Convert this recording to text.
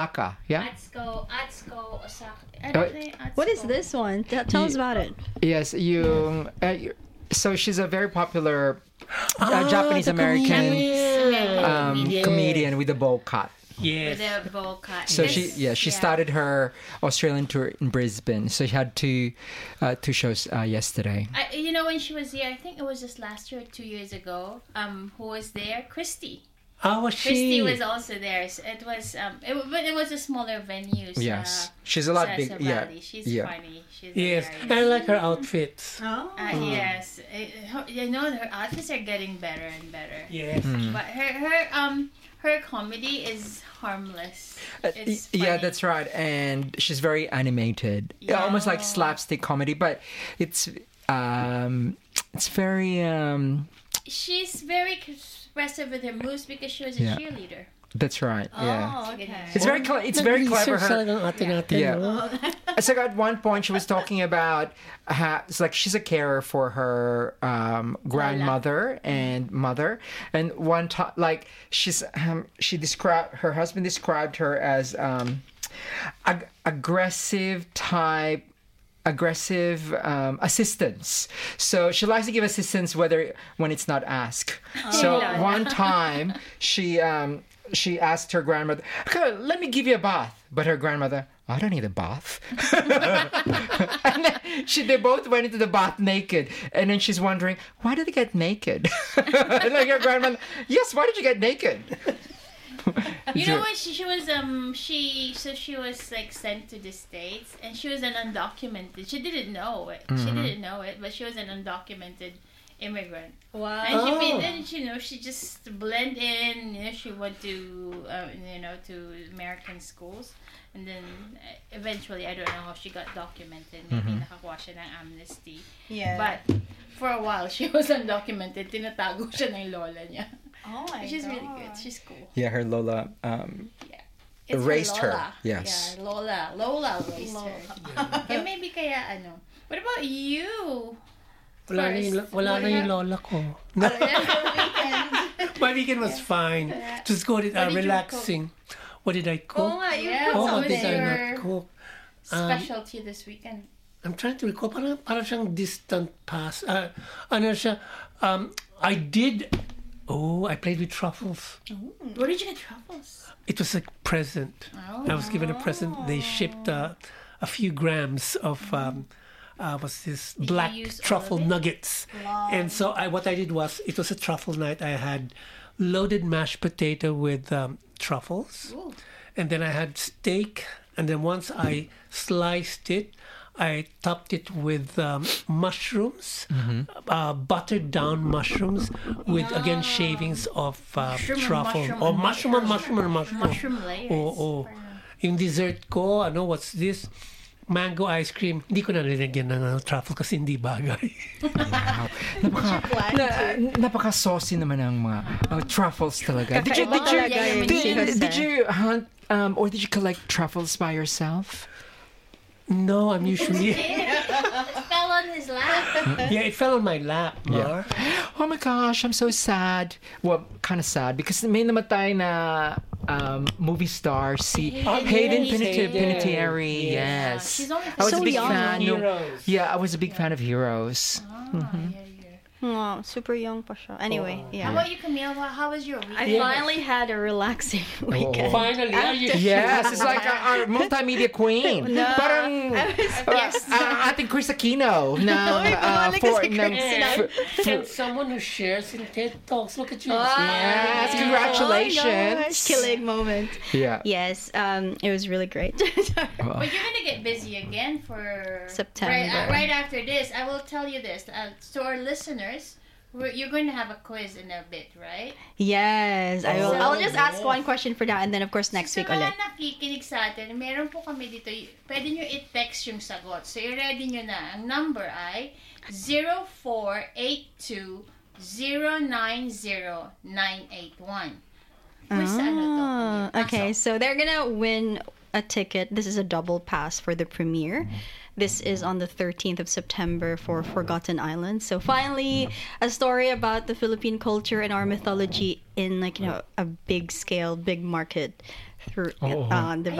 Osaka, yeah? Atsuko Osaka. What is this one? Tell us about it. Yes, so she's a very popular Japanese American comedian with a bowl cut. Yes. With a bowl cut. So she started her Australian tour in Brisbane. So she had two shows yesterday. When she was here, I think it was just last year or 2 years ago. Who was there? Christy. Oh, was she? Christy was also there. So it was, but it was a smaller venue. So, Yes, she's a lot big. Yeah, she's funny. She's Yes, hilarious. I like her outfits. Yes, her outfits are getting better and better. Yes. But her comedy is harmless. It's funny. yeah, that's right. And she's very animated, almost like slapstick comedy. But it's very. She's very expressive with her moves because she was a cheerleader. That's right. Yeah. Oh, okay. It's very clever. Yeah. So at one point she was talking about how it's like she's a carer for her grandmother and mother, and one time like her husband described her as aggressive assistance. So she likes to give assistance when it's not asked. So one time she asked her grandmother, "Okay, let me give you a bath." But her grandmother, "I don't need a bath." And then they both went into the bath naked. And then she's wondering, why did they get naked? Like her grandmother, yes, why did you get naked? You know what? She was like sent to the States, and she was an undocumented. She didn't know it. She didn't know it, but she was an undocumented immigrant. Wow. And she just blend in. She went to to American schools, and then eventually I don't know how she got documented. Maybe nakakuha siya ng amnesty. Yeah. But for a while she was undocumented. Tinatago siya ng lola niya. Oh my She's God. really good. She's cool. Yeah, her Lola It's raised her. Lola. Yes. Yeah, Lola raised her. And maybe kaya What about you? Wala na yung lola ko. My weekend was fine. Just good, relaxing. What did I cook? What did I your not cook? specialty this weekend? I'm trying to recall. Parang siyang distant past. I did. I played with truffles. Where did you get truffles? It was a present. I was given a present. They shipped a few grams of what's this black truffle nuggets. Wow. And so what I did was, it was a truffle night. I had loaded mashed potato with truffles. Ooh. And then I had steak. And then once I sliced it, I topped it with mushrooms, buttered down mushrooms with, again, shavings of truffle. Mushroom layers. Yung dessert ko, what's this? Mango ice cream. Hindi ko na nilagyan ng truffle kasi hindi bagay. Wow. Napaka-saucy naman ang mga truffles talaga. Did you hunt or did you collect truffles by yourself? No, I'm usually... It fell on his lap. Yeah, it fell on my lap, Mar. Oh my gosh, I'm so sad. Well, kind of sad because may namatay na movie star Hayden Panettiere. Yes. She's only I was so a big young. fan. Heroes. Yeah, I was a big fan of Heroes. Oh, super young pa siya. Anyway, How yeah. about you, Camille? How was your I weekend? finally had a relaxing weekend. Finally, are you Yes, it's like our multimedia queen. No, Parang ating Chris Aquino And someone who shares in TED Talks. Look at you. Yes, congratulations. Oh my gosh, killing moment. Yeah. Yes, it was really great. But you're gonna get busy again for September. Right after this, I will tell you this to our listeners. You're going to have a quiz in a bit, right? Yes, I will. I'll just ask one question for now, and then of course next week Sa ulit. mga nakikinig sa atin, meron po kami dito, pwede nyo i-text yung sagot. So, i-ready nyo na. Ang number ay 0482-090-981. Quiz sa ano to? Okay, so they're gonna win a ticket. This is a double pass for the premiere. This is on the 13th of September for Forgotten Islands. So finally, a story about the Philippine culture and our mythology in a big scale, big market through Oo. di ba?